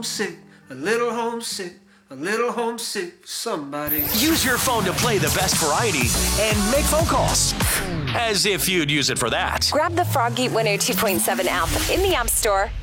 homesick, a little homesick, a little homesick for somebody. Use your phone to play the best variety and make phone calls. As if you'd use it for that. Grab the Froggy 102.7 app in the App Store